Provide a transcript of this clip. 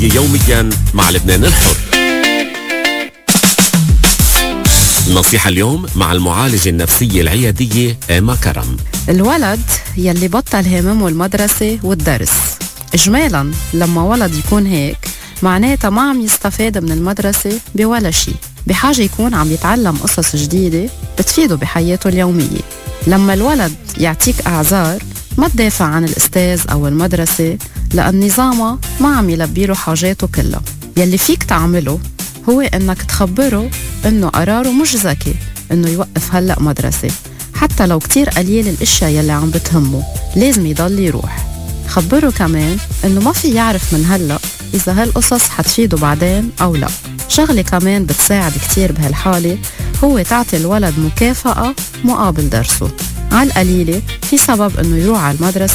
يوميا مع لبنان الحر. نصيحة اليوم مع المعالجة النفسية العيادية إيما كرم. الولد يلي بطل هممه المدرسة والدرس، إجمالا لما ولد يكون هيك معناتها ما عم يستفاد من المدرسة بولا شي، بحاجة يكون عم يتعلم قصص جديدة بتفيده بحياته اليومية. لما الولد يعطيك أعذار ما تدافع عن الأستاذ أو المدرسة، لأن نظامها ما عم يلبيله حاجاته كلها. يلي فيك تعمله هو إنك تخبره إنه قراره مش ذكي إنه يوقف هلأ مدرسة، حتى لو كتير قليل الاشياء يلي عم بتهمه لازم يضل يروح. خبره كمان إنه ما في يعرف من هلأ إذا هالقصص حتفيده بعدين أو لا. شغلة كمان بتساعد كتير بهالحالة هو تعطي الولد مكافأة مقابل درسه. على القليلة في سبب إنه يروح على المدرسة